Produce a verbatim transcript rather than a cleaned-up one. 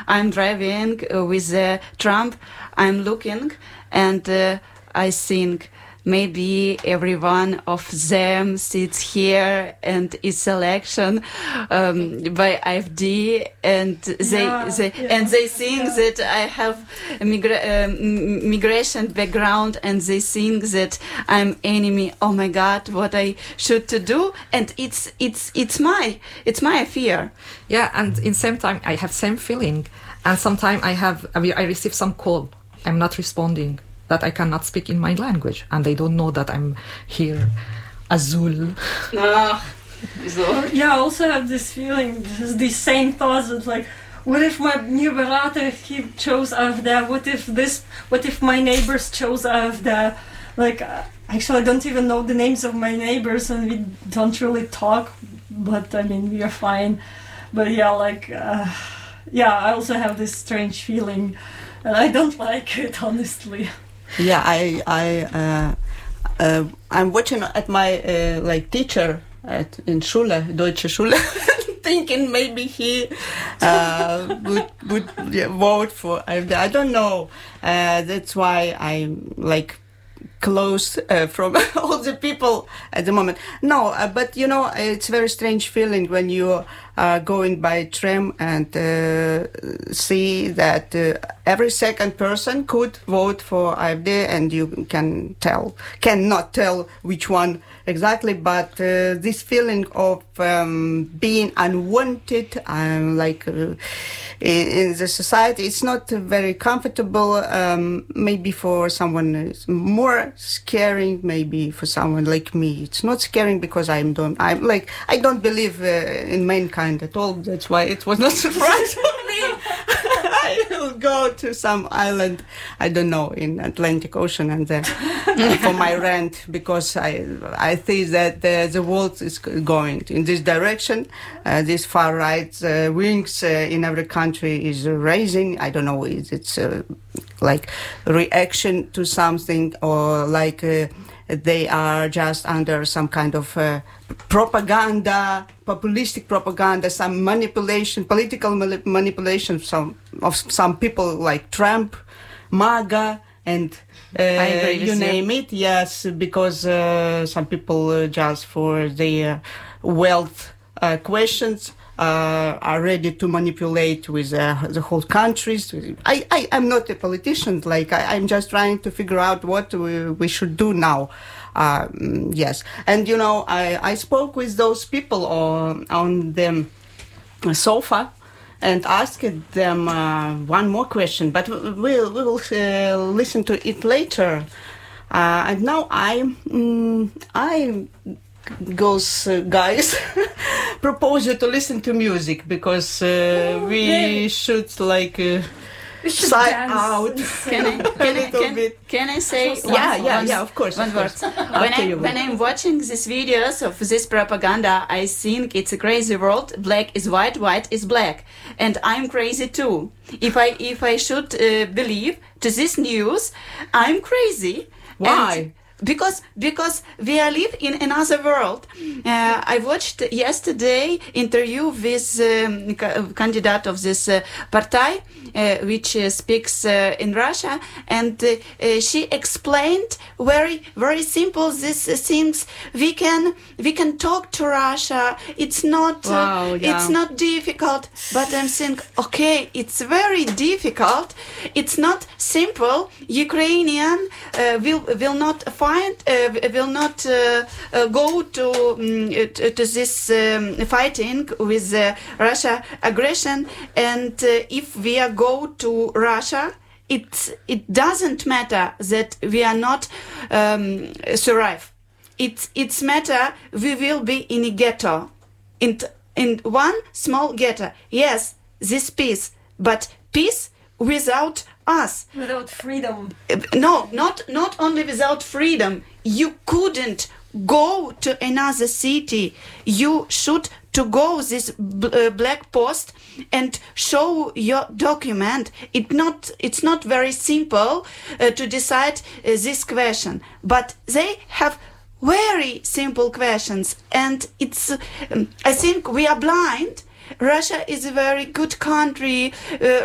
I'm driving uh, with uh, Trump. I'm looking and uh, I think maybe every one of them sits here and is election um, by A F D, and they, yeah, they yeah, and they think yeah. that I have a migra- um, migration background, and they think that I'm enemy. Oh my God, what I should to do? And it's it's it's my it's my fear. Yeah, and in same time I have same feeling, and sometimes I have I receive some call. I'm not responding. That I cannot speak in my language, and they don't know that I'm here, Azul. Ah, so. Yeah, I also have this feeling, this, these same thoughts that like, what if my new berater, he chose A F D? What if this, what if my neighbors chose A F D? Like, uh, actually I don't even know the names of my neighbors, and we don't really talk, but I mean, we are fine. But yeah, like, uh, yeah, I also have this strange feeling, and I don't like it, honestly. Yeah, I, I, uh, uh, I'm watching at my uh, like teacher at in Schule, Deutsche Schule, thinking maybe he uh, would would yeah, vote for A F D. I don't know. Uh, that's why I'm like close uh, from all the people at the moment. No, uh, but you know, it's a very strange feeling when you are going by tram and uh, see that uh, every second person could vote for A F D, and you can tell, cannot tell which one exactly, but uh, this feeling of um, being unwanted, um, like uh, in, in the society, it's not very comfortable. Um, maybe for someone it's more scaring. Maybe for someone like me, it's not scaring because I'm don't. I'm like I don't believe uh, in mankind at all. That's why it was not surprise for me. I will go to some island, I don't know, in Atlantic Ocean, and then uh, for my rent, because I I think that uh, the world is going in this direction. Uh, this far right uh, wings uh, in every country is raising. I don't know, is it's uh, like reaction to something, or like uh, they are just under some kind of uh, propaganda, populistic propaganda, some manipulation, political manipulation of some, of some people like Trump, MAGA, and uh, you name it. Yes, because uh, some people uh, just for their wealth uh, questions uh, are ready to manipulate with uh, the whole countries. I, I, I'm not a politician. Like I, I'm just trying to figure out what we, we should do now. Uh, yes, and you know, I, I spoke with those people on, on the sofa and asked them uh, one more question, but we'll, we will uh, listen to it later. Uh, and now I, um, I, girls, uh, guys, propose you to listen to music, because uh, we yeah. should like... Uh, We should side dance. out. Can I, can, I, can, can I say one, yeah, yeah, one, yeah, of course. one of word? course. When, I, you. when I'm watching these videos of this propaganda, I think it's a crazy world. Black is white, white is black, and I'm crazy too. If I if I should uh, believe to this news, I'm crazy. Why? And Because because we are live in another world. Uh, I watched yesterday interview with um, ca- candidate of this uh, party, uh, which uh, speaks uh, in Russia, and uh, uh, she explained very very simple these uh, things. We can we can talk to Russia. It's not uh, Wow, yeah. it's not difficult. But I'm saying, okay, it's very difficult. It's not simple. Ukrainian uh, will will not find. Uh, will not uh, uh, go to, um, to to this um, fighting with uh, Russia aggression, and uh, if we are go to Russia, it it doesn't matter that we are not um, survive. It's it's matter we will be in a ghetto, in in one small ghetto. Yes, this peace, but peace without us. Without freedom. No, not not only without freedom. You couldn't go to another city. You should to go this b- uh, black post and show your document. It not it's not very simple uh, to decide uh, this question, but they have very simple questions, and it's. Um, I think we are blind. Russia is a very good country. Uh,